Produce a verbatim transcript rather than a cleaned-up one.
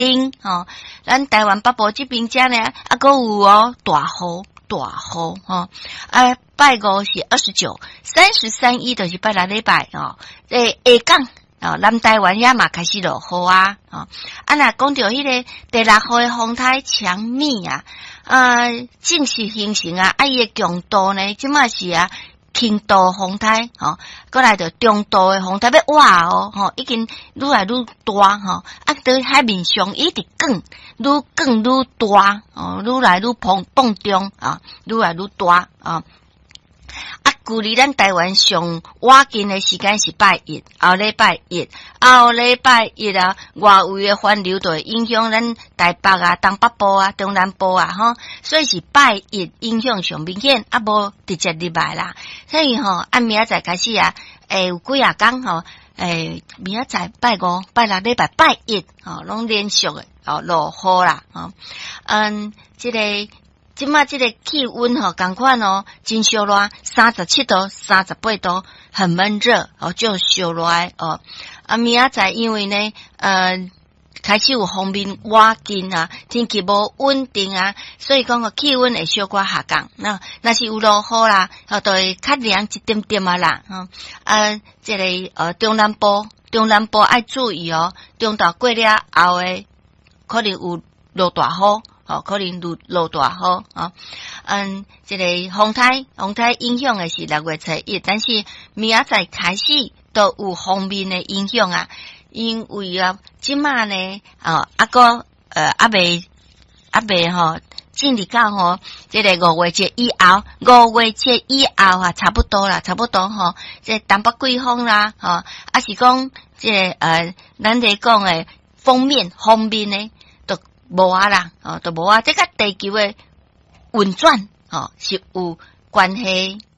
冷吼，咱台湾北部这边遮呢，啊，搁有哦大雨大雨吼，啊，拜五是二十九，三十三一就是拜六礼拜哦，诶，下港哦，南台湾也嘛开始落雨啊，哦，啊，若讲到迄个第六号的风台强密啊，啊，正式形成啊，啊，伊的强度呢，即马是啊。轻度风台，吼，过来就中度的风台要哇哦，吼，已经愈来愈大，吼，啊，在海面上一直降，愈降愈大，哦，愈来愈膨膨胀啊，愈来愈大啊。啊，距离咱台湾上晚近的时间是拜一，后礼拜一，后礼拜一啊，外围的环流就会影响咱台北啊、东北部啊、中南部啊，吼，所以是拜一影响上明显，啊无直接入来啦。所以吼，按明仔载开始啊，诶，有几啊天吼，诶，明仔载拜五、拜六礼拜拜一，吼，拢连续的哦落雨啦，吼，嗯，这个。即马即个气温吼，共款哦，真烧热，三十七度、三十八度，很闷热哦，就烧热哦。啊，明仔载因为呢，呃，开始有方面瓦近啊，天气无稳定啊，所以讲个气温会小可下降。那那是有落雨啦，哦，就会较凉一点点啊啦。嗯，啊，即个呃中南部，中南部爱注意哦，中昼过了后诶，可能有落大雨。哦，可能落落大雨啊，嗯，这个风台风台影响的是六月初一，但是明仔载开始都有方面的影响啊，因为啊，即马呢，哦，啊个呃啊未啊未吼，进入到吼，这个五月节以后，五月节以后啊，差不多啦，差不多吼，这东北季风啦，吼，啊是讲这个呃，咱在讲的封面方面呢。无啊啦，哦，都无啊，这个地球的运转，哦，是有关系。